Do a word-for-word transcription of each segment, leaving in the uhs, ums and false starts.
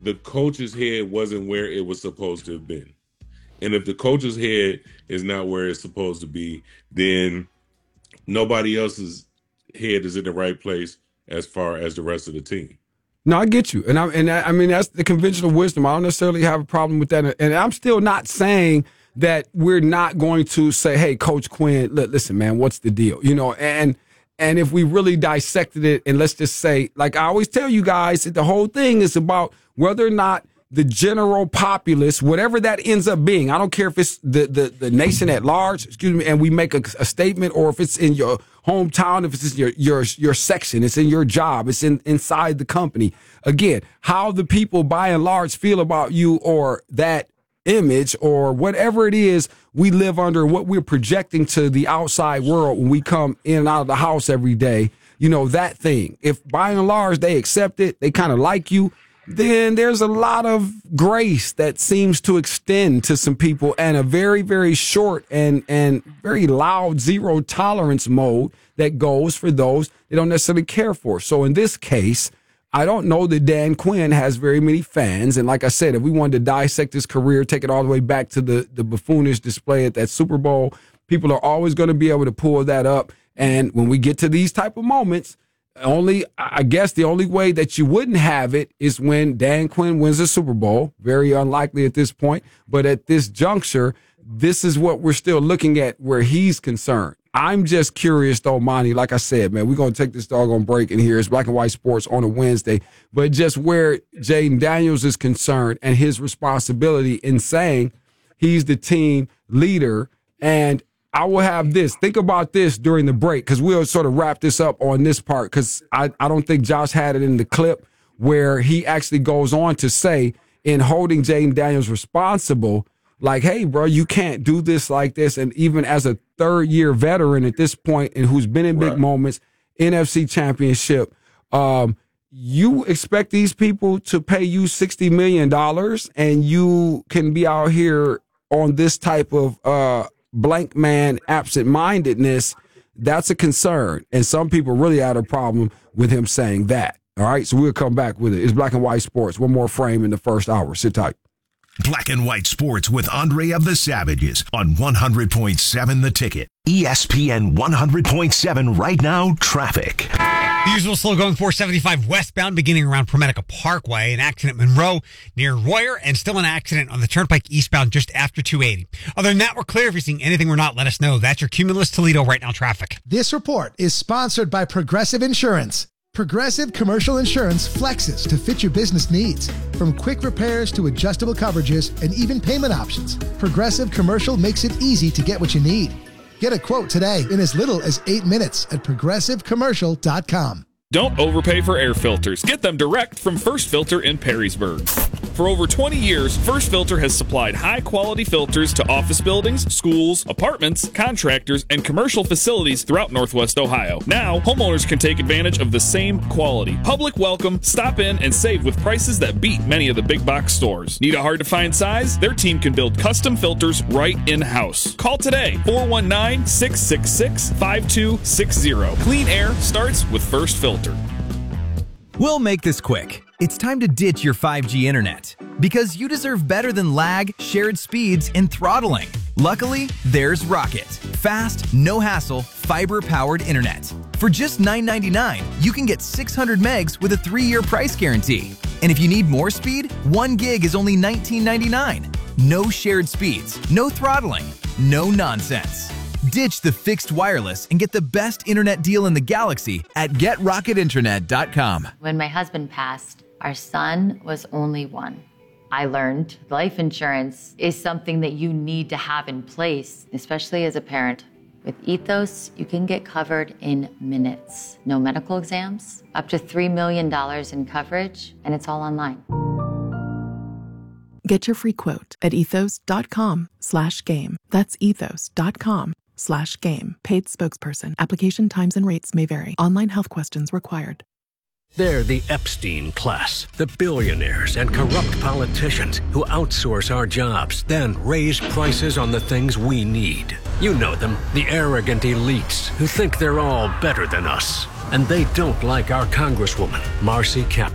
the coach's head wasn't where it was supposed to have been. And if the coach's head is not where it's supposed to be, then nobody else's head is in the right place as far as the rest of the team. No, I get you. And I, and I, I mean, that's the conventional wisdom. I don't necessarily have a problem with that. And I'm still not saying that we're not going to say, hey, Coach Quinn, listen, man, what's the deal? You know, and and if we really dissected it, and let's just say, like I always tell you guys, that the whole thing is about whether or not the general populace, whatever that ends up being, I don't care if it's the, the, the nation at large, excuse me, and we make a, a statement, or if it's in your hometown, if it's in your, your, your section, it's in your job, it's in, inside the company. Again, how the people by and large feel about you or that image or whatever it is we live under, what we're projecting to the outside world when we come in and out of the house every day, you know, that thing. If by and large they accept it, they kind of like you, then there's a lot of grace that seems to extend to some people, and a very, very short and, and very loud zero tolerance mode that goes for those they don't necessarily care for. So in this case, I don't know that Dan Quinn has very many fans. And like I said, if we wanted to dissect his career, take it all the way back to the, the buffoonish display at that Super Bowl, people are always going to be able to pull that up. And when we get to these type of moments, Only, I guess the only way that you wouldn't have it is when Dan Quinn wins a Super Bowl. Very unlikely at this point. But at this juncture, this is what we're still looking at where he's concerned. I'm just curious, though, Monty, like I said, man, we're going to take this doggone break in here. It's Black and White Sports on a Wednesday. But just where Jayden Daniels is concerned and his responsibility in saying he's the team leader. And I will have this. Think about this during the break, because we'll sort of wrap this up on this part, because I, I don't think Josh had it in the clip where he actually goes on to say, in holding Jayden Daniels responsible, like, hey, bro, you can't do this like this. And even as a third-year veteran at this point and who's been in big right. moments, N F C championship, um, you expect these people to pay you sixty million dollars and you can be out here on this type of uh, blank man absent-mindedness. That's a concern. And some people really had a problem with him saying that. All right, so we'll come back with it. It's Black and White Sports. One more frame in the first hour. Sit tight. Black and White Sports with Andre of the Savages on one hundred point seven The Ticket. E S P N one hundred point seven right now, traffic. The usual slow going four seventy-five westbound beginning around Promedica Parkway. An accident at Monroe near Royer, and still an accident on the Turnpike eastbound just after two eighty. Other than that, we're clear. If you're seeing anything we're not, let us know. That's your Cumulus Toledo right now traffic. This report is sponsored by Progressive Insurance. Progressive Commercial Insurance flexes to fit your business needs. From quick repairs to adjustable coverages and even payment options, Progressive Commercial makes it easy to get what you need. Get a quote today in as little as eight minutes at progressive commercial dot com. Don't overpay for air filters. Get them direct from First Filter in Perrysburg. For over twenty years, First Filter has supplied high-quality filters to office buildings, schools, apartments, contractors, and commercial facilities throughout Northwest Ohio. Now, homeowners can take advantage of the same quality. Public welcome, stop in, and save with prices that beat many of the big box stores. Need a hard-to-find size? Their team can build custom filters right in-house. Call today, four one nine, six six six, five two six zero. Clean air starts with First Filter. We'll make this quick. It's time to ditch your five G internet, because you deserve better than lag, shared speeds, and throttling. Luckily, there's Rocket. Fast, no hassle, fiber-powered internet. For just nine ninety-nine, you can get six hundred megs with a three-year price guarantee. And if you need more speed, one gig is only nineteen ninety-nine. No shared speeds, no throttling, no nonsense. Ditch the fixed wireless and get the best internet deal in the galaxy at get rocket internet dot com. When my husband passed, our son was only one. I learned life insurance is something that you need to have in place, especially as a parent. With Ethos, you can get covered in minutes. No medical exams, up to three million dollars in coverage, and it's all online. Get your free quote at ethos dot com slash game. That's ethos dot com slash game. Paid spokesperson. Application times and rates may vary. Online health questions required. They're the Epstein class, the billionaires and corrupt politicians who outsource our jobs, then raise prices on the things we need. You know them, the arrogant elites who think they're all better than us. And they don't like our Congresswoman, Marcy Kaptur.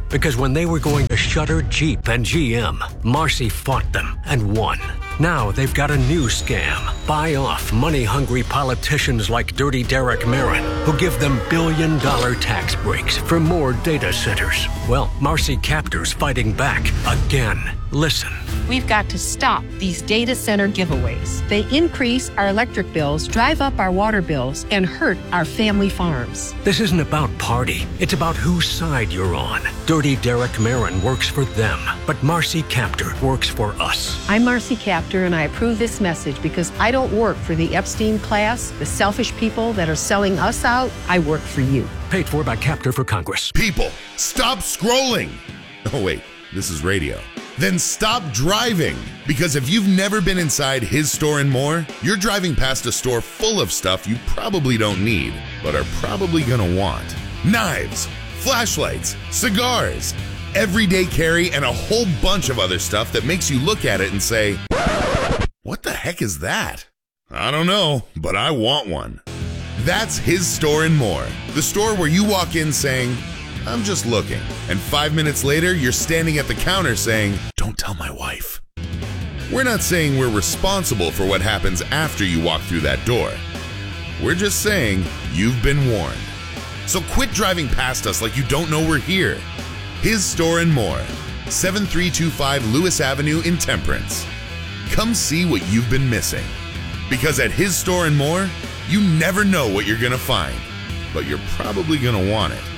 Because when they were going to shutter Jeep and G M, Marcy fought them and won. Now they've got a new scam. Buy off money-hungry politicians like Dirty Derek Marin, who give them billion-dollar tax breaks for more data centers. Well, Marcy Kaptur's fighting back again. Listen. We've got to stop these data center giveaways. They increase our electric bills, drive up our water bills, and hurt our family farms. This isn't about party. It's about whose side you're on. Dirty Derek Marin works for them, but Marcy Kaptur works for us. I'm Marcy Kaptur, and I approve this message because I don't work for the Epstein class, the selfish people that are selling us out. I work for you. Paid for by Kaptur for Congress. People, stop scrolling. Oh, wait, this is radio. Then stop driving, because if you've never been inside His Store and More, you're driving past a store full of stuff you probably don't need, but are probably gonna want. Knives, flashlights, cigars, everyday carry, and a whole bunch of other stuff that makes you look at it and say, what the heck is that? I don't know, but I want one. That's His Store and More, the store where you walk in saying, I'm just looking. And five minutes later, you're standing at the counter saying, don't tell my wife. We're not saying we're responsible for what happens after you walk through that door. We're just saying you've been warned. So quit driving past us like you don't know we're here. His Store and More, seven three two five Lewis Avenue in Temperance. Come see what you've been missing. Because at His Store and More, you never know what you're gonna find, but you're probably gonna want it.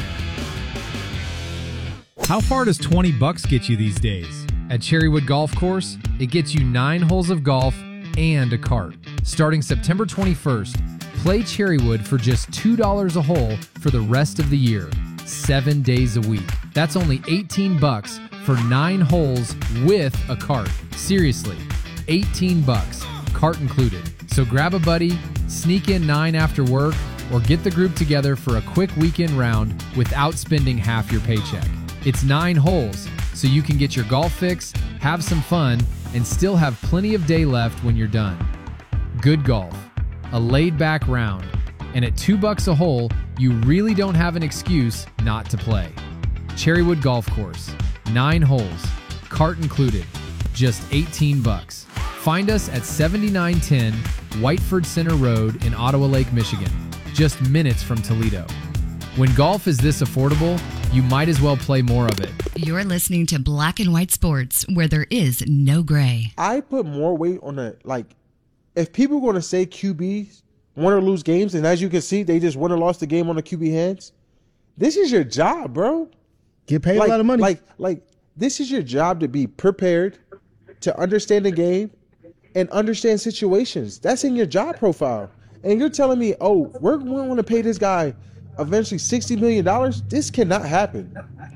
How far does twenty bucks get you these days? At Cherrywood Golf Course, it gets you nine holes of golf and a cart. Starting September twenty-first, play Cherrywood for just two dollars a hole for the rest of the year, seven days a week. That's only eighteen bucks for nine holes with a cart. Seriously, eighteen bucks, cart included. So grab a buddy, sneak in nine after work, or get the group together for a quick weekend round without spending half your paycheck. It's nine holes, so you can get your golf fix, have some fun, and still have plenty of day left when you're done. Good golf, a laid-back round, and at two bucks a hole, you really don't have an excuse not to play. Cherrywood Golf Course, nine holes, cart included, just eighteen bucks. Find us at seventy-nine ten Whiteford Center Road in Ottawa Lake, Michigan, just minutes from Toledo. When golf is this affordable, you might as well play more of it. You're listening to Black and White Sports, where there is no gray. I put more weight on the, like, if people are going to say Q Bs win or lose games, and as you can see, they just won or lost the game on the Q B hands, this is your job, bro. Get paid like, a lot of money. Like, like this is your job to be prepared, to understand the game, and understand situations. That's in your job profile. And you're telling me, oh, we're going to pay this guy eventually sixty million dollars? This cannot happen.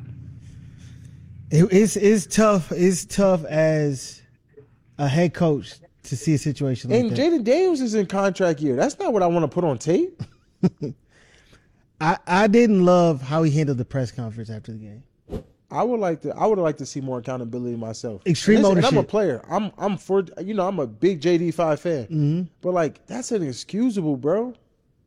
It, it's it's tough. It's tough as a head coach to see a situation like and that. And Jaden Daniels is in contract year. That's not what I want to put on tape. I I didn't love how he handled the press conference after the game. I would like to. I would like to see more accountability myself. Extreme and ownership. And I'm a player. I'm. I'm for. You know. I'm a big J D five fan. Mm-hmm. But like, that's inexcusable, bro.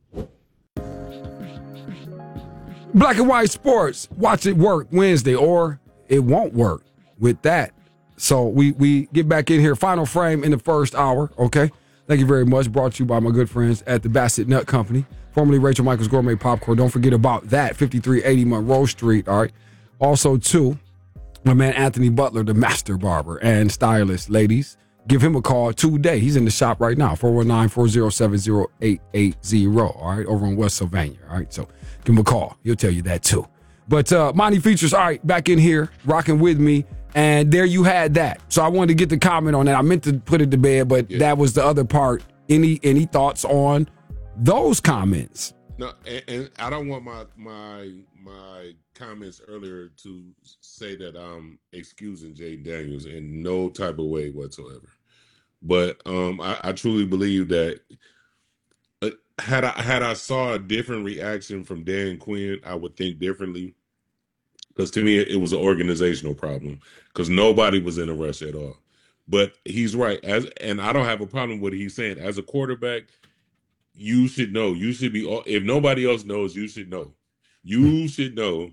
Black and White Sports. Watch it work Wednesday, or it won't work with that. So we we get back in here. Final frame in the first hour. Okay. Thank you very much. Brought to you by my good friends at the Bassett Nut Company, formerly Rachel Michaels Gourmet Popcorn. Don't forget about that. fifty-three eighty Monroe Street. All right. Also, too, my man Anthony Butler, the master barber and stylist. Ladies, give him a call today. He's in the shop right now, four one nine, four oh seven, oh eight eight zero, all right, over in West Sylvania, all right? So give him a call. He'll tell you that, too. But uh, Monty Features, all right, back in here, rocking with me, and there you had that. So I wanted to get the comment on that. I meant to put it to bed, but yeah. That was the other part. Any any thoughts on those comments? No, and, and I don't want my my my comments earlier to say that I'm excusing Jaden Daniels in no type of way whatsoever. But um, I, I truly believe that uh, had I had I saw a different reaction from Dan Quinn, I would think differently. Because to me, it, it was an organizational problem. Because nobody was in a rush at all. But he's right, as and I don't have a problem with what he's saying. As a quarterback, you should know. You should be. If nobody else knows, you should know. You should know.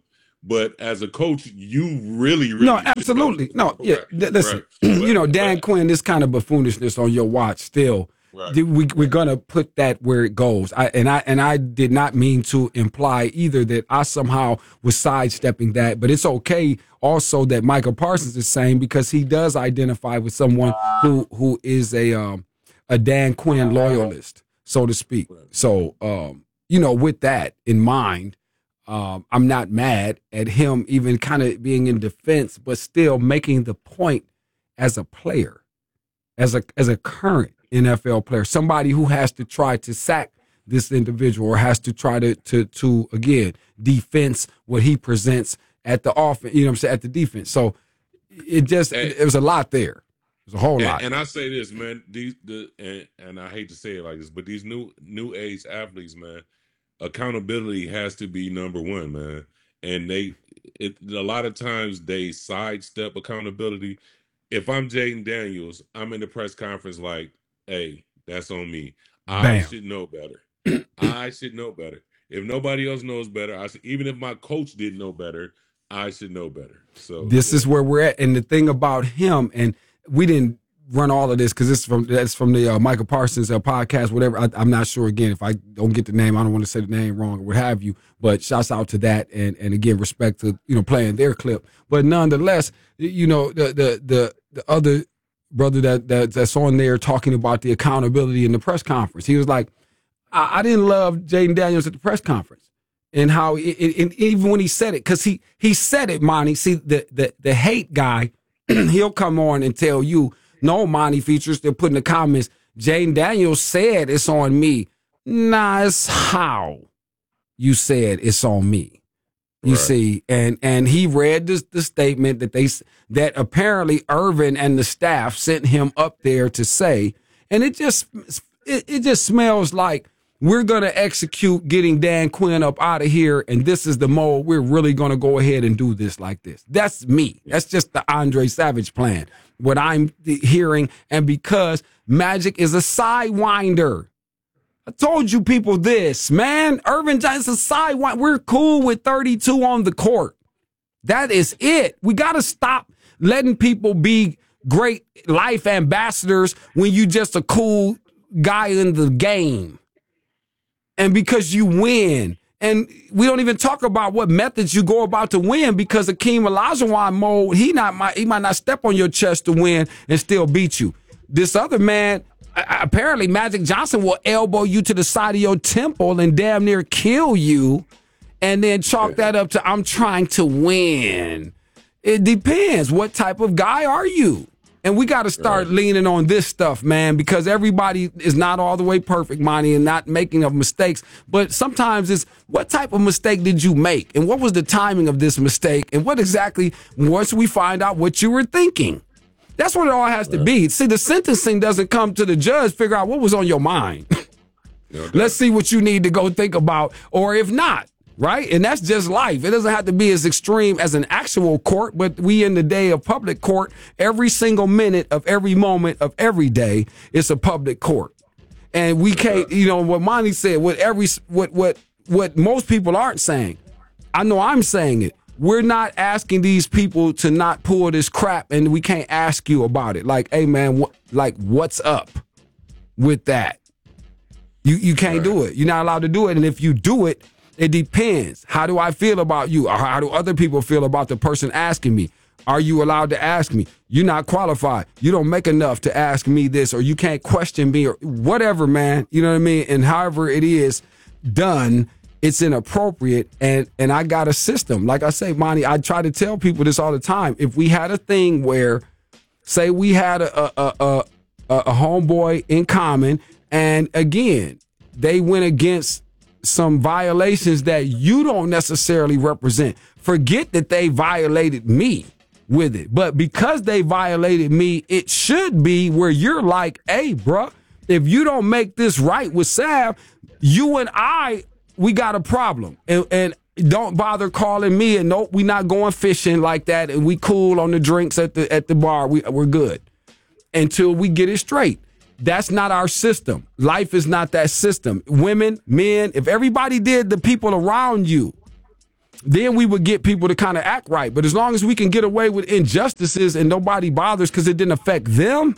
But as a coach, you really, really no, absolutely no. Yeah, th- listen, right. you know, Dan right. Quinn, this kind of buffoonishness on your watch still. Right. We, we're gonna put that where it goes. I, and I and I did not mean to imply either that I somehow was sidestepping that, but it's okay also that Michael Parsons is saying, because he does identify with someone who who is a um, a Dan Quinn loyalist, so to speak. So um, you know, with that in mind, um, I'm not mad at him even kind of being in defense, but still making the point as a player, as a as a current N F L player, somebody who has to try to sack this individual or has to try to, to, to again, defense what he presents at the offense, you know what I'm saying, at the defense. So it just, and, it was a lot there. There's a whole and, lot. And I say this, man, these, the, and, and I hate to say it like this, but these new, new age athletes, man, accountability has to be number one, man. And they, it, a lot of times they sidestep accountability. If I'm Jaden Daniels, I'm in the press conference like, hey, that's on me. I Bam. should know better. I should know better. If nobody else knows better, I should, even if my coach didn't know better, I should know better. So this yeah. is where we're at. And the thing about him, and we didn't run all of this because this is from that's from the uh, Michael Parsons uh, podcast, whatever. I, I'm not sure. Again, if I don't get the name, I don't want to say the name wrong or what have you. But shouts out to that, and and again, respect to you know playing their clip. But nonetheless, you know the the the the other brother that, that that's on there talking about the accountability in the press conference. He was like, I, I didn't love Jaden Daniels at the press conference, and how it, it, and even when he said it, because he he said it, Monty. See, the the the hate guy, he'll come on and tell you, no, Monty Features, they'll put in the comments, Jaden Daniels said it's on me. Nah, it's how you said it's on me. You right. see, and and he read this, the statement that they that apparently Irvin and the staff sent him up there to say, and it just it, it just smells like we're gonna execute getting Dan Quinn up out of here, and this is the mode we're really gonna go ahead and do this like this. That's me. That's just the Andre Savage plan. What I'm hearing, and because Magic is a sidewinder. I told you people this, man. Irvin Johnson's sidewinder. We're cool with thirty-two on the court. That is it. We got to stop letting people be great life ambassadors when you just a cool guy in the game. And because you win. And we don't even talk about what methods you go about to win, because Akeem Olajuwon mode, he not might, he might not step on your chest to win and still beat you. This other man, apparently Magic Johnson will elbow you to the side of your temple and damn near kill you, and then chalk that up to I'm trying to win. It depends. What type of guy are you? And we got to start right. leaning on this stuff, man, because everybody is not all the way perfect, Monty, and not making of mistakes. But sometimes it's what type of mistake did you make? And what was the timing of this mistake? And what exactly, once we find out what you were thinking? That's what it all has right. to be. See, the sentencing doesn't come to the judge, figure out what was on your mind. No Let's see what you need to go think about, or if not. Right? And that's just life. It doesn't have to be as extreme as an actual court, but we in the day of public court, every single minute of every moment of every day, it's a public court. And we can't, you know, what Monty said, what every what what what most people aren't saying. I know I'm saying it. We're not asking these people to not pull this crap, and we can't ask you about it. Like, hey man, what like what's up with that? You you can't right. do it. You're not allowed to do it. And if you do it, it depends. How do I feel about you? Or how do other people feel about the person asking me? Are you allowed to ask me? You're not qualified. You don't make enough to ask me this, or you can't question me, or whatever, man. You know what I mean? And however it is done, it's inappropriate. And and I got a system. Like I say, Monty, I try to tell people this all the time. If we had a thing where, say we had a a a, a, a homeboy in common, and again, they went against some violations that you don't necessarily represent. Forget that they violated me with it. But because they violated me, it should be where you're like, hey, bruh, if you don't make this right with Sav, you and I, we got a problem. And, and don't bother calling me, and nope, we not going fishing like that, and we cool on the drinks at the at the bar. We, we're good until we get it straight. That's not our system. Life is not that system. Women, men, if everybody did the people around you, then we would get people to kind of act right. But as long as we can get away with injustices and nobody bothers because it didn't affect them,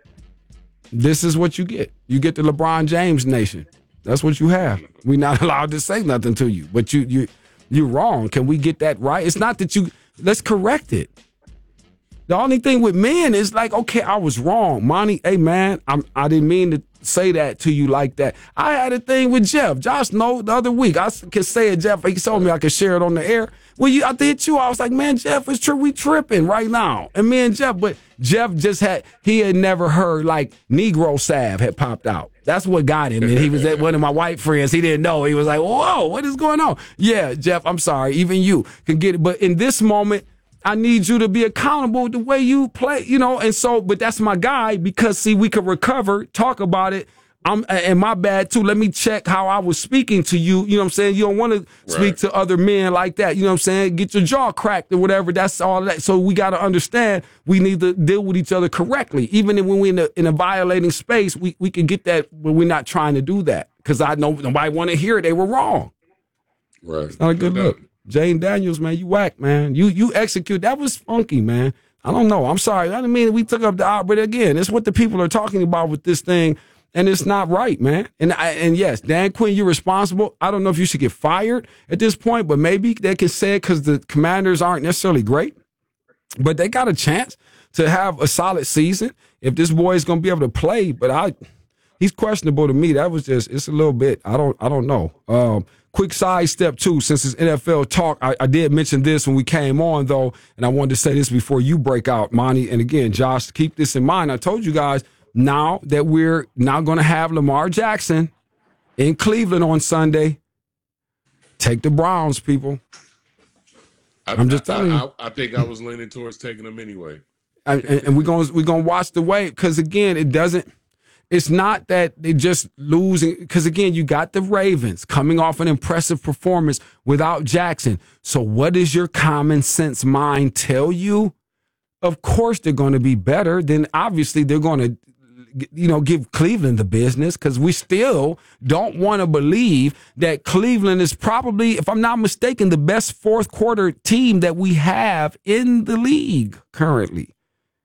this is what you get. You get the LeBron James nation. That's what you have. We're not allowed to say nothing to you, but you you you're wrong. Can we get that right? It's not that you. Let's correct it. The only thing with men is like, okay, I was wrong, Monty. Hey man, I'm I didn't mean to say that to you like that. I had a thing with Jeff. Josh, no, the other week I could say it. Jeff, he told me I could share it on the air. Well, you, I did too. I was like, man, Jeff, it's true. We tripping right now, and me and Jeff, but Jeff just had he had never heard like Negro salve had popped out. That's what got him. And he was at one of my white friends. He didn't know. He was like, whoa, what is going on? Yeah, Jeff, I'm sorry. Even you can get it. But in this moment, I need you to be accountable the way you play, you know. And so, but that's my guy because, see, we could recover, talk about it. I'm and my bad too. Let me check how I was speaking to you. You know what I'm saying? You don't want to speak Right. to other men like that. You know what I'm saying? Get your jaw cracked or whatever. That's all that. So we got to understand we need to deal with each other correctly. Even when we're in a, in a violating space, we, we can get that, but we're not trying to do that because I know nobody want to hear it. They were wrong. Right. It's not a good look. Jane Daniels, man, you whack, man. You you execute. That was funky, man. I don't know. I'm sorry. I didn't mean we took up the out, but again, it's what the people are talking about with this thing. And it's not right, man. And I, and yes, Dan Quinn, you're responsible. I don't know if you should get fired at this point, but maybe they can say it because the Commanders aren't necessarily great. But they got a chance to have a solid season if this boy is going to be able to play. But I, he's questionable to me. That was just, it's a little bit. I don't, I don't know. Um, quick side step too, since it's N F L talk, I, I did mention this when we came on though, and I wanted to say this before you break out, Monty. And again, Josh, keep this in mind. I told you guys. Now that we're now going to have Lamar Jackson in Cleveland on Sunday, take the Browns, people. I, I'm just I, telling I, you. I, I think I was leaning towards taking them anyway. And, and, and we're going we're going to watch the way because again, it doesn't. It's not that they just losing because again, you got the Ravens coming off an impressive performance without Jackson. So what does your common sense mind tell you? Of course they're going to be better. Then obviously they're going to, you know, give Cleveland the business because we still don't want to believe that Cleveland is probably, if I'm not mistaken, the best fourth quarter team that we have in the league currently.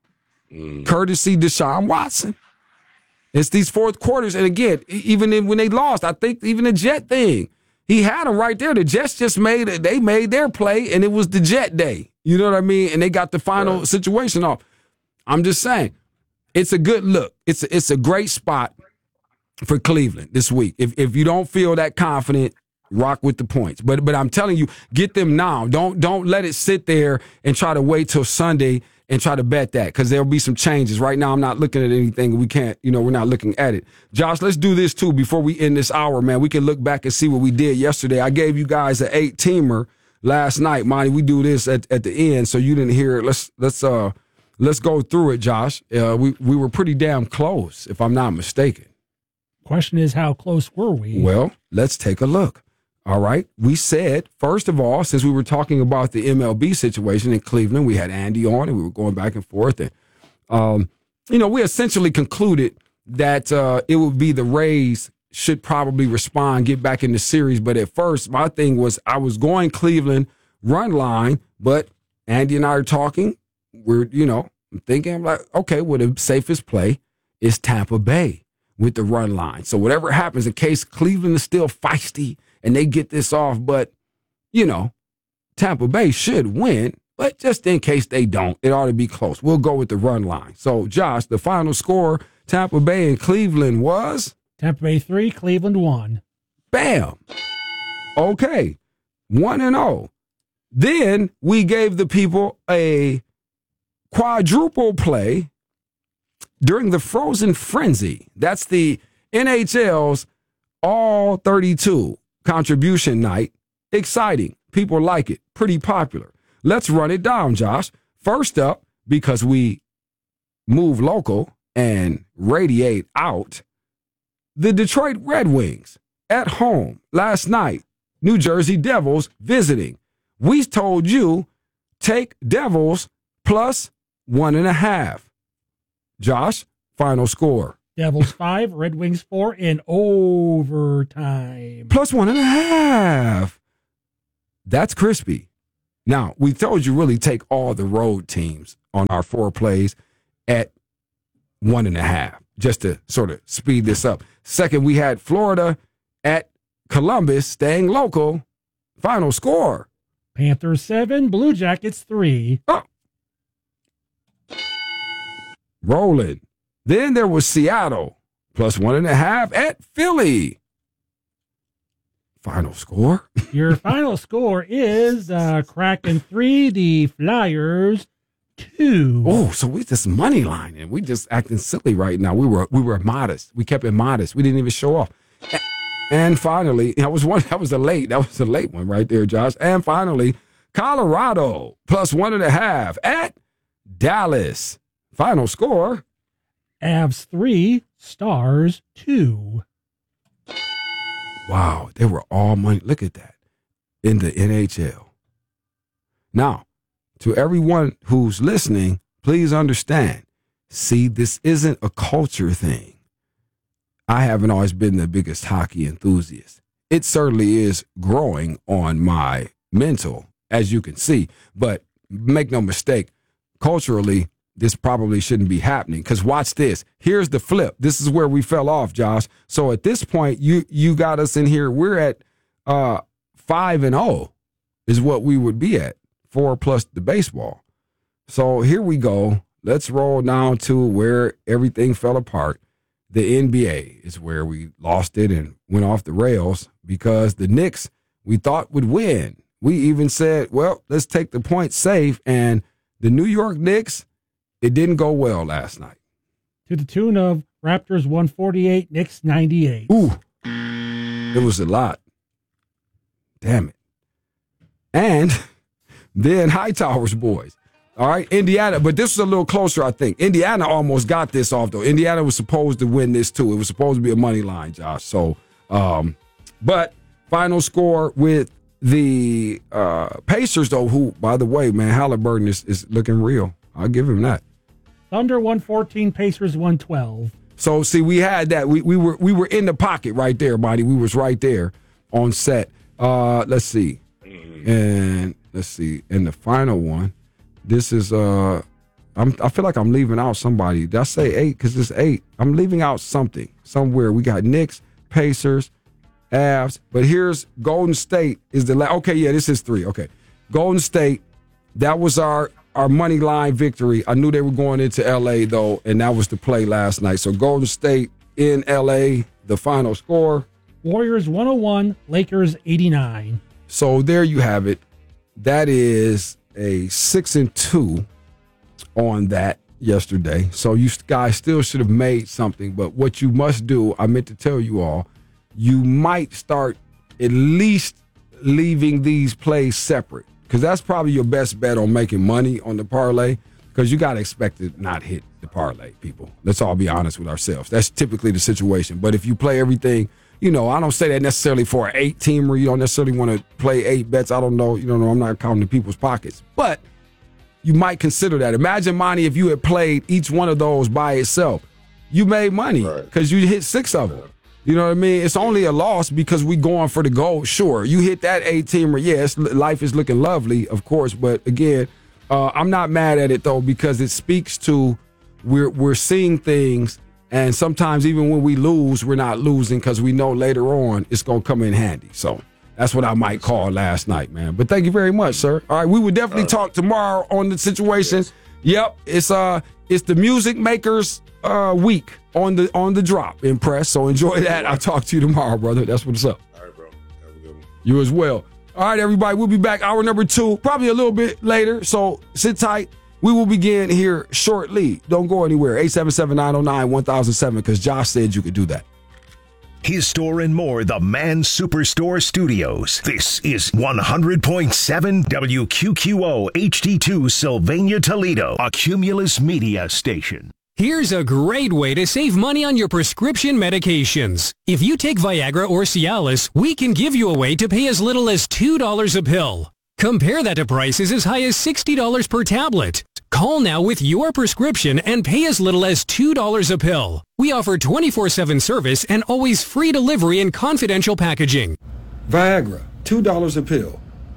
Mm. Courtesy Deshaun Watson. It's these fourth quarters. And again, even in, when they lost, I think even the Jet thing, he had them right there. The Jets just made it. They made their play, and it was the Jet day. You know what I mean? And they got the final right. situation off. I'm just saying, it's a good look. It's a, it's a great spot for Cleveland this week. If if you don't feel that confident, rock with the points. But but I'm telling you, get them now. Don't don't let it sit there and try to wait till Sunday and try to bet that because there'll be some changes. Right now, I'm not looking at anything. We can't, you know, we're not looking at it. Josh, let's do this too before we end this hour, man. We can look back and see what we did yesterday. I gave you guys an eight-teamer last night. Monty, we do this at, at the end, so you didn't hear it. Let's let's uh let's go through it, Josh. Uh, we we were pretty damn close, if I'm not mistaken. Question is, how close were we? Well, let's take a look. All right. We said, first of all, since we were talking about the M L B situation in Cleveland, we had Andy on and we were going back and forth. And, um, you know, we essentially concluded that uh, it would be the Rays should probably respond, get back in the series. But at first, my thing was I was going Cleveland run line, but Andy and I are talking. We're, you know, I'm thinking, I'm like, okay, well, the safest play is Tampa Bay with the run line. So whatever happens, in case Cleveland is still feisty, and they get this off, but, you know, Tampa Bay should win. But just in case they don't, it ought to be close. We'll go with the run line. So, Josh, the final score, Tampa Bay and Cleveland was? Tampa Bay three, Cleveland one. Bam. Okay. one and oh. Then we gave the people a quadruple play during the Frozen Frenzy. That's the N H L's all thirty-two contribution night. Exciting. People like it. Pretty popular. Let's run it down, Josh. First up, because we move local and radiate out, the Detroit Red Wings at home last night. New Jersey Devils visiting. We told you take Devils plus one and a half. Josh, final score. Devils five, Red Wings four in overtime. Plus one and a half. That's crispy. Now, we told you really take all the road teams on our four plays at one and a half, just to sort of speed this up. Second, we had Florida at Columbus, staying local. Final score. Panthers seven, Blue Jackets three. Oh. Rolling. Then there was Seattle, plus one and a half at Philly. Final score. Your final score is uh, Kraken three, the Flyers two. Oh, so we just money lining. We just acting silly right now. We were we were modest. We kept it modest. We didn't even show off. And finally, that was one. That was a late. That was a late one right there, Josh. And finally, Colorado plus one and a half at Dallas. Final score. Avs three, Stars two. Wow, they were all money. Look at that in the N H L. Now, to everyone who's listening, please understand. See, this isn't a culture thing. I haven't always been the biggest hockey enthusiast. It certainly is growing on my mental, as you can see. But make no mistake, culturally, this probably shouldn't be happening. Because watch this. Here's the flip. This is where we fell off, Josh. So at this point, you you got us in here. We're at uh, five and oh is what we would be at. Four plus the baseball. So here we go. Let's roll down to where everything fell apart. The N B A is where we lost it and went off the rails because the Knicks, we thought, would win. We even said, well, let's take the point safe. And the New York Knicks, it didn't go well last night. To the tune of Raptors one forty-eight, Knicks ninety-eight. Ooh, it was a lot. Damn it. And then Hightower's boys. All right, Indiana, but this was a little closer, I think. Indiana almost got this off, though. Indiana was supposed to win this, too. It was supposed to be a money line, Josh. So, um, but final score with the uh, Pacers, though, who, by the way, man, Halliburton is, is looking real. I'll give him that. Thunder one fourteen, Pacers one twelve. So, see, we had that. We we were we were in the pocket right there, buddy. We was right there on set. Uh, let's see. And let's see. In the final one. This is, uh, I'm, I feel like I'm leaving out somebody. Did I say eight? Because it's eight. I'm leaving out something somewhere. We got Knicks, Pacers, Avs. But here's Golden State is the last. Okay, yeah, this is three. Okay. Golden State, that was our, our money line victory. I knew they were going into L A, though, and that was the play last night. So Golden State in L A, the final score. Warriors one oh one, Lakers eighty-nine. So there you have it. That is a six and two on that yesterday. So you guys still should have made something. But what you must do, I meant to tell you all, you might start at least leaving these plays separate. Because that's probably your best bet on making money on the parlay. Because you got to expect to not hit the parlay, people. Let's all be honest with ourselves. That's typically the situation. But if you play everything, you know, I don't say that necessarily for an eight-teamer. You don't necessarily want to play eight bets. I don't know. You don't know. I'm not counting the people's pockets. But you might consider that. Imagine, Monty, if you had played each one of those by itself. You made money because you hit six of them. You know what I mean? It's only a loss because we going for the gold. Sure, you hit that eight-teamer. Yes, life is looking lovely, of course. But, again, uh, I'm not mad at it, though, because it speaks to we're we're seeing things. And sometimes even when we lose, we're not losing because we know later on it's going to come in handy. So that's what I might call last night, man. But thank you very much, sir. All right, we will definitely uh, talk tomorrow on the situation. Yes. Yep, it's uh, it's the Music Makers uh week on the on the drop in press. So enjoy that. I'll talk to you tomorrow, brother. That's what's up. All right, bro. Have a good one. You as well. All right, everybody. We'll be back hour number two, probably a little bit later. So sit tight. We will begin here shortly. Don't go anywhere. eight seven seven, nine oh nine, one thousand seven because Josh said you could do that. His Store and More, the Man Superstore Studios. This is one hundred point seven W Q Q O H D two Sylvania, Toledo, a Cumulus Media station. Here's a great way to save money on your prescription medications. If you take Viagra or Cialis, we can give you a way to pay as little as two dollars a pill. Compare that to prices as high as sixty dollars per tablet. Call now with your prescription and pay as little as two dollars a pill. We offer twenty-four seven service and always free delivery and confidential packaging. Viagra, two dollars a pill.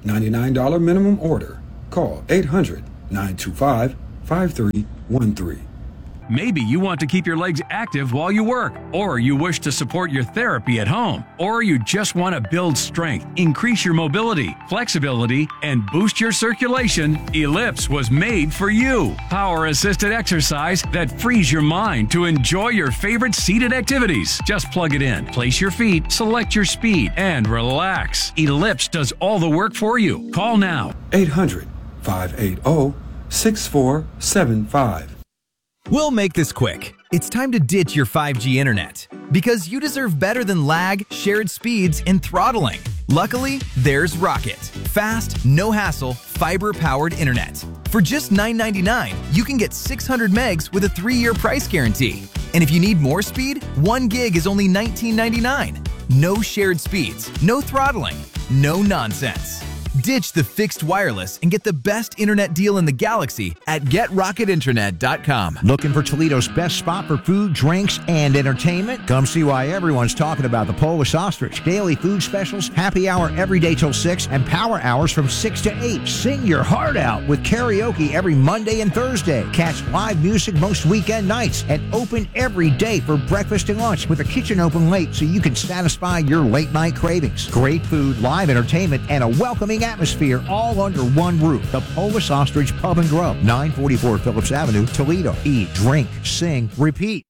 ninety-nine dollars minimum order. Call eight hundred, nine two five, five three one three. Maybe you want to keep your legs active while you work, or you wish to support your therapy at home, or you just want to build strength, increase your mobility, flexibility, and boost your circulation. Ellipse was made for you. Power-assisted exercise that frees your mind to enjoy your favorite seated activities. Just plug it in, place your feet, select your speed, and relax. Ellipse does all the work for you. Call now. eight hundred, five eight zero, six four seven five. We'll make this quick. It's time to ditch your five G internet because you deserve better than lag, shared speeds, and throttling. Luckily, there's Rocket. Fast, no hassle, fiber-powered internet. For just nine ninety-nine, you can get six hundred megs with a three-year price guarantee. And if you need more speed, one gig is only nineteen ninety-nine. No shared speeds, no throttling, no nonsense. Ditch the fixed wireless and get the best internet deal in the galaxy at get rocket internet dot com. Looking for Toledo's best spot for food, drinks, and entertainment? Come see why everyone's talking about the Polish Ostrich. Daily food specials, happy hour every day till six, and power hours from six to eight. Sing your heart out with karaoke every Monday and Thursday. Catch live music most weekend nights and open every day for breakfast and lunch with a kitchen open late so you can satisfy your late night cravings. Great food, live entertainment, and a welcoming atmosphere all under one roof. The Polish Ostrich Pub and Grub, nine forty-four Phillips Avenue, Toledo. Eat, drink, sing, repeat.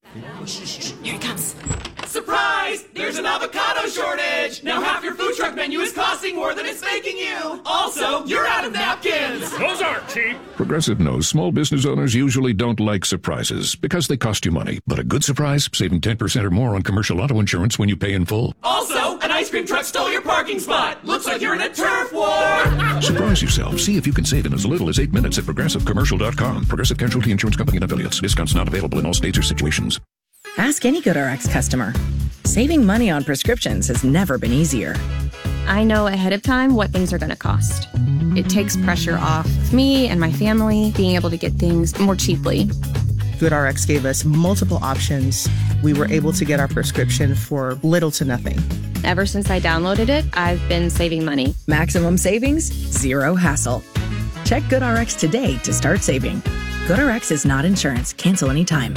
Here it comes. Surprise! There's an avocado shortage! Now half your food truck menu is costing more than it's making you! Also, you're out of napkins! Those aren't cheap! Progressive knows small business owners usually don't like surprises because they cost you money. But a good surprise, saving ten percent or more on commercial auto insurance when you pay in full. Also, an ice cream truck stole your parking spot! Looks like you're in a turf war! Surprise yourself. See if you can save in as little as eight minutes at progressive commercial dot com. Progressive Casualty Insurance Company and affiliates. Discounts not available in all states or situations. Ask any GoodRx customer. Saving money on prescriptions has never been easier. I know ahead of time what things are going to cost. It takes pressure off me and my family being able to get things more cheaply. GoodRx gave us multiple options. We were able to get our prescription for little to nothing. Ever since I downloaded it, I've been saving money. Maximum savings, zero hassle. Check GoodRx today to start saving. GoodRx is not insurance. Cancel anytime.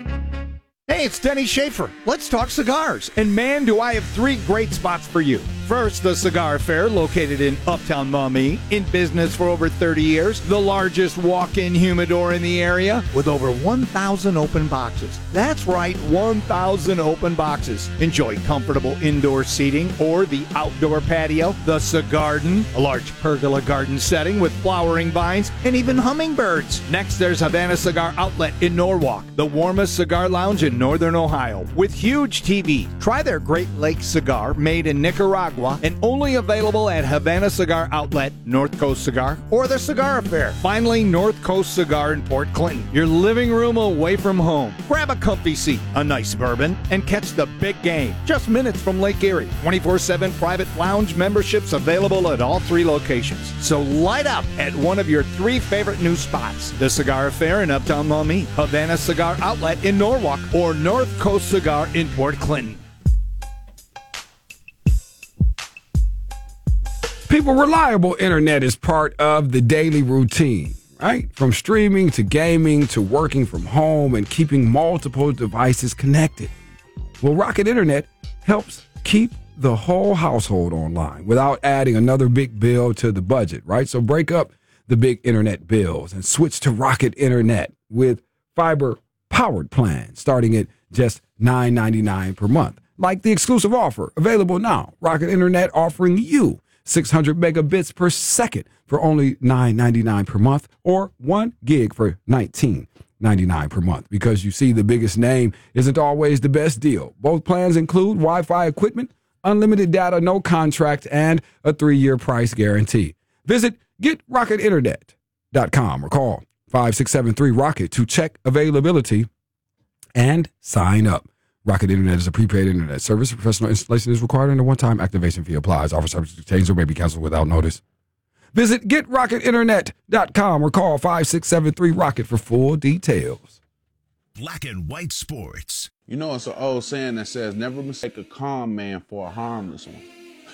Hey, it's Denny Schaefer. Let's talk cigars. And man, do I have three great spots for you. First, the Cigar Fair, located in Uptown Maumee, in business for over thirty years, the largest walk-in humidor in the area, with over one thousand open boxes. That's right, one thousand open boxes. Enjoy comfortable indoor seating or the outdoor patio, the Cigarden, a large pergola garden setting with flowering vines and even hummingbirds. Next, there's Havana Cigar Outlet in Norwalk, the warmest cigar lounge in Northern Ohio, with huge T V. Try their Great Lakes cigar, made in Nicaragua, and only available at Havana Cigar Outlet, North Coast Cigar, or the Cigar Affair. Finally, North Coast Cigar in Port Clinton, your living room away from home. Grab a comfy seat, a nice bourbon, and catch the big game. Just minutes from Lake Erie. twenty-four seven private lounge memberships available at all three locations. So light up at one of your three favorite new spots. The Cigar Affair in Uptown Maumee, Havana Cigar Outlet in Norwalk, or North Coast Cigar in Port Clinton. People, reliable internet is part of the daily routine, right? From streaming to gaming to working from home and keeping multiple devices connected. Well, Rocket Internet helps keep the whole household online without adding another big bill to the budget, right? So break up the big internet bills and switch to Rocket Internet with fiber-powered plans starting at just nine ninety-nine per month. Like the exclusive offer available now. Rocket Internet offering you six hundred megabits per second for only nine ninety-nine per month, or one gig for nineteen ninety-nine per month. Because you see, the biggest name isn't always the best deal. Both plans include Wi-Fi equipment, unlimited data, no contract, and a three-year price guarantee. Visit get rocket internet dot com or call five six seven three rocket to check availability and sign up. Rocket Internet is a prepaid internet service. Professional installation is required and a one-time activation fee applies. Offer subject to change or may be canceled without notice. Visit get rocket internet dot com or call five six seven three rocket for full details. Black and White Sports. You know, it's an old saying that says, never mistake a calm man for a harmless one.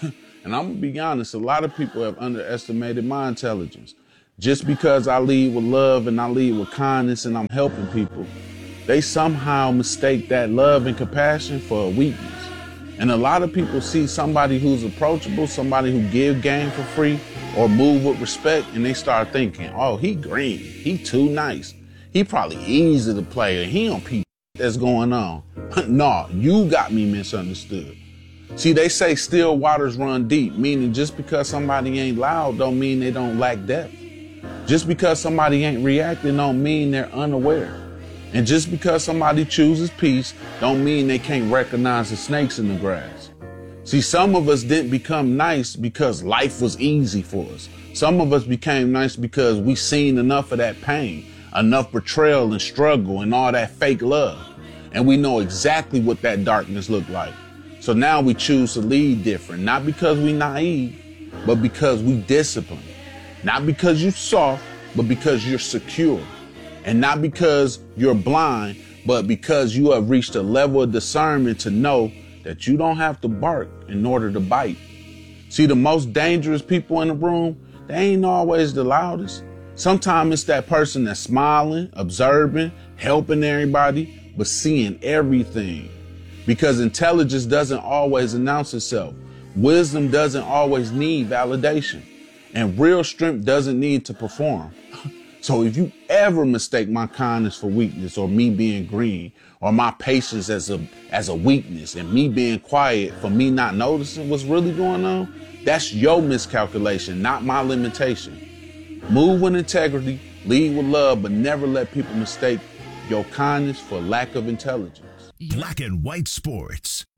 And I'm going to be honest, a lot of people have underestimated my intelligence. Just because I lead with love and I lead with kindness and I'm helping people, they somehow mistake that love and compassion for a weakness. And a lot of people see somebody who's approachable, somebody who give game for free or move with respect, and they start thinking, oh, he green, he too nice. He probably easy to play, and he don't peep that's going on. No, you got me misunderstood. See, they say still waters run deep, meaning just because somebody ain't loud don't mean they don't lack depth. Just because somebody ain't reacting don't mean they're unaware. And just because somebody chooses peace don't mean they can't recognize the snakes in the grass. See, some of us didn't become nice because life was easy for us. Some of us became nice because we seen enough of that pain, enough betrayal and struggle and all that fake love. And we know exactly what that darkness looked like. So now we choose to lead different, not because we naive, but because we disciplined. Not because you're soft, but because you're secure. And not because you're blind, but because you have reached a level of discernment to know that you don't have to bark in order to bite. See, the most dangerous people in the room, they ain't always the loudest. Sometimes it's that person that's smiling, observing, helping everybody, but seeing everything. Because intelligence doesn't always announce itself. Wisdom doesn't always need validation. And real strength doesn't need to perform. So if you ever mistake my kindness for weakness, or me being green, or my patience as a as a weakness, and me being quiet for me not noticing what's really going on, that's your miscalculation, not my limitation. Move with integrity, lead with love, but never let people mistake your kindness for lack of intelligence. Black and White Sports.